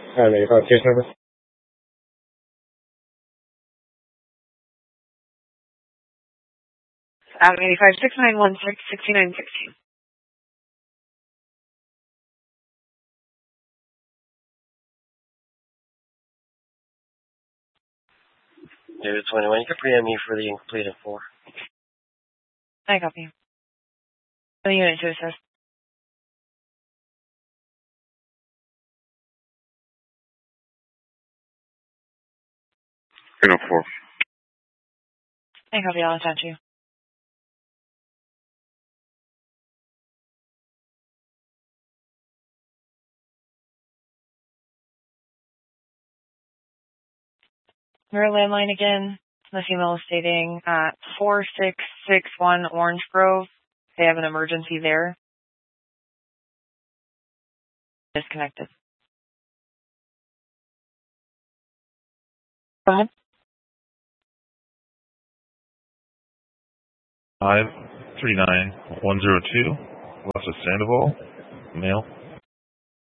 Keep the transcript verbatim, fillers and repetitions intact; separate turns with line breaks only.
Alright, your call case number?
Adam eighty-five six nine one six sixty-nine sixteen.
David twenty-one, you can pre-M me for the incomplete at four.
I copy. The unit to assist.
Unit four.
I copy, I'll attach you. Your landline again. The female is stating at four six six one Orange Grove. They have an emergency there. Disconnected. Go ahead.
Five three nine one zero two. West of Sandoval. Male.